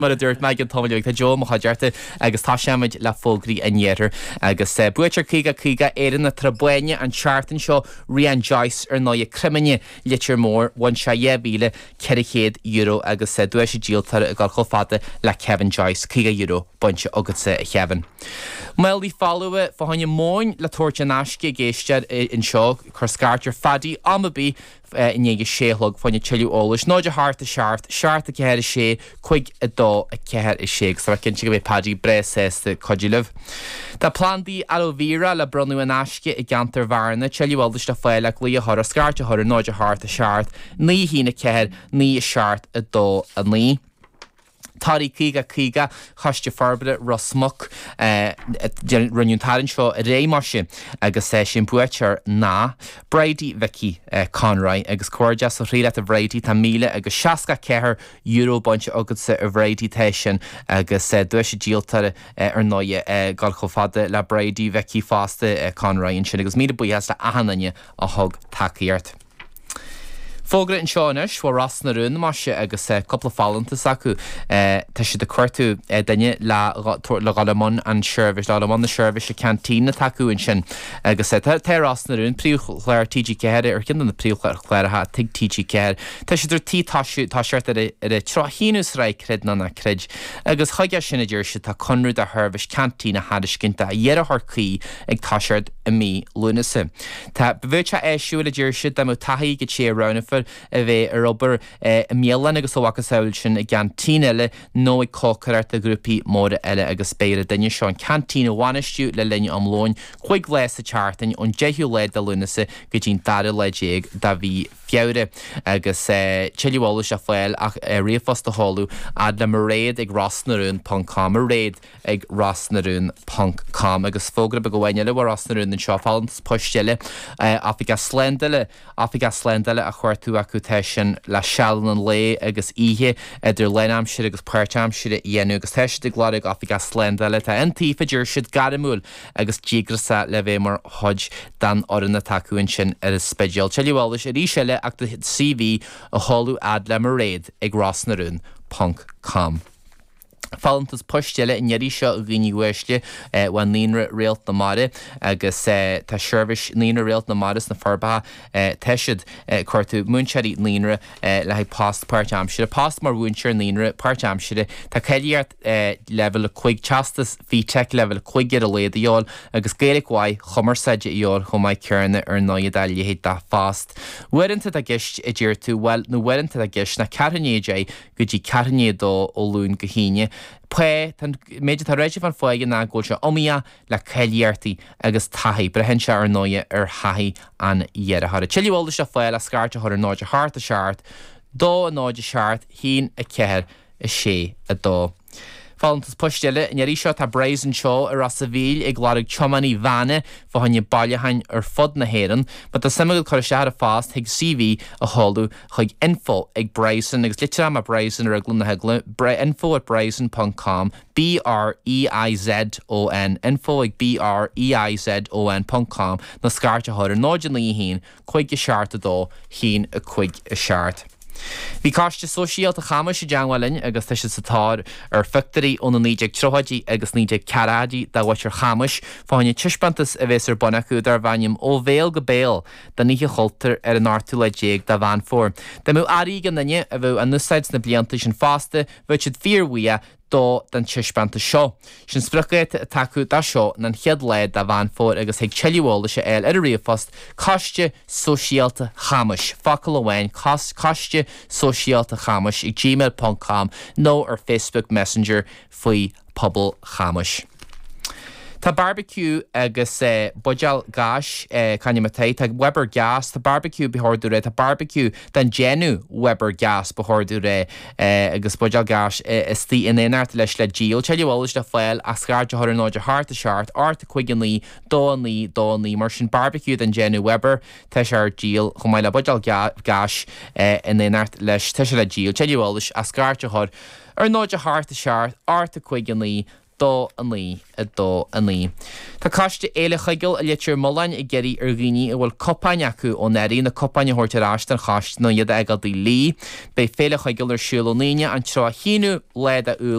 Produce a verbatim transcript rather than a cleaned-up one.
mar a dúirt meid an tomaíocht tá Jo mo chadearta agus tá seaid le fógraí anéir agus buitir chuige chuige éan na trabuine an chartan seo rian Joyce ar nó crimine litir mór bhain se dhébíle ceirichéad euro agus sé dúis sé díaltar a gáil chofada le Kevin Joyce chuige euro buinte agatsa a cheavan. Meil í fáua fáinne móin le tuairte náisce géistead in seo chu scartar fadaí amabí in éige séhlog fáinne tiú ólas nóid a háart a seart seart a ceir a sé chuig a dó a ceir i sé sa cin si go bh padí bresésta codileh. Tá plandaí alóvíra le brunú an náisce i gantar bharna tiúoltas de fáile lí a thar a scarta thar nóid a háart a seart ní hína ceir ní seart a dó a ní. Táí chuige chuige chaiste farbide Rossmuck runún tarin seo a ré mar sin agus sé sin buitir ná Brady Vicky Conroy agus cuairde a riile a bhréidí tá míle agus seaca ceair euro bainte agad sa a bhréidí tééis sin agus sé dúis sé díaltar ar nóide gáil cho fada le Brady Vicky fásta Conroy in sin agus míle buías le ahananne a thug takeíart. Fógra in seánis bhfuil ras na runúna mar se agus coppla fálantas acu tá si de cuairtú daine le galamón an seirbhís le galamón na seirbhís a cantína takeúin sin agus tá ras na rún príomhchléir T G ceir ar cin na príomhchléir chléirethe tig T G ceir. Tá si idir tí táisiú tá seirt ar a trohíús ra cred na na cred agus chuige sinna dúir se tá conrúd a thurbhís cantína hadiscinnta a dhéar chuí ag táisiart a mí lúnasa. Tá bhúte éisiú le dúir si am taí go sé ranafar a bheith ar obair mélan agus óhacha saoil sin i gantín eile nó i cócarart a grúpi móra eile agus spéire daine seo an cantína bhainistú le linne amlóin chuig leis a chartain ón deithú leid a lúnasa go dtín dara leidéag da bhí fiáire agus tiúolala se fáil ach riomhfos a háú ad le mar réad ag rasnarún pont com mar réad ag rasnarún pont com agus fógra be go bhhaine le bhar rasnarún an seoáilint poistile áfik a slendile áfik a slendile a chuirtú acu teisisin le sealan an lé agus ihe idir lenamsir agus puirtamsir dhéanú agus teisi gláig áfik a slendile tá antífa dúir siad garimúil agus dígrasa le bhéh mar hodj dan oran na takeúin sin ar is spedial. Tiúolala sé rí seile ach do C V a háú ad le mar réad ag rasnarún pont com. Fálantas poistile in neirí seo a gghine uaisle bhain líonra réalt na mara agus tá seirbhís líonra réalt na maras na farbatha teisiid chuirtú múnseirí líonra le haid past páirteamsire. Past mar bhúnseir líonra páirteamsire tá ceiríart level a chuig teastas bhí tech level chuig ar a léad iáil agus géala gháid chumar saide iáil chumáid cearna ar náiad a léhéad dá fast. Uaireanta a gist i dtíir tú bhfuil nó uaireanta a gist na cearnéide go dtí cearnédó ó lún go híine. Pé méidir tá réidir fan foiige ná ggóil se omíá le ceilíartaí agus taií bre hen se ar nóide ar thaí an dhéarthara. Tiúolala se foiil a scarta thar náide háart a seart, dó a náide seart hín a ceir a sé a dó. Fálantas poistile in neirí seo tá Brazen seo ar as a bhíl ag gláirigh chomaní bhaine fáinne bailthein ar fod na héan, ba tá samagad chuir se a fást ag C V a háú chuig info ag Brazen agus litir am a Brazen ar a glúna hegla info at brazen pont com B R E I Z O N info ag B R E I Z O N pont com na scarta thir náidir lí hín chuig a seart a dó hín a chuig a seart. Bhí cáiste sosiálta chama sé deanghhailin agus tá sé satáir ar fictarí ón níideag trohaidí agus níideag carádí dá bhair chamas fáinne tiispantas a bheits ar bunachu dar bhaim ó bhéal go béal da níe choultar ar an áirtú le déag da bhain fór. Da mú arí gan nanne a bheith an nusáid na blianta sin fásta bheit siad fíorhuia dó den tiispanta seo. Sin spruchaid a taú da seo nan chead leid a bhain fór agus ag tiúolala se eil ar a riomhfast cáiste sosiálta chamas. Facail amhain cáiste sosiálta chamas ag gmail pont com nó ar Facebook Messenger faoi pobl chamas. Tá barbecue agus uh, budal gas uh, canne maté tá Weber gas tá barbecue behorú ré tá barbecue den genú Weber gas behorú ré uh, agus budal gas uh, is tí in éart leis le díal teúolala de foiil a scarde thir náidir hart a seart art a chuigan lí dó lí dó lí mar sin barbecue den genú Weber te sé díal chumáile budal gas uh, in éart leis te le díal teúolala a scarde thir ar náidir hart a seart art a chuigan lí dó an lí a dó an lí. Tá caiiste éile chuigil a litir mollain i geirí ar ghaoine a bhfuil copain acu ó neirí na copain hortiráist an chaist nó iad agad í lí, bei féile chuigil ar siúlóníine an trá híú leid a